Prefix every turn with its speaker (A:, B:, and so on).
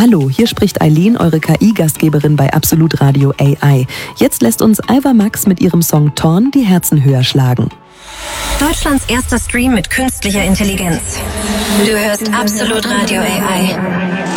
A: Hallo, hier spricht Eileen, eure KI-Gastgeberin bei Absolut Radio AI. Jetzt lässt uns Alva Max mit ihrem Song Torn die Herzen höher schlagen.
B: Deutschlands erster Stream mit künstlicher Intelligenz. Du hörst Absolut Radio AI.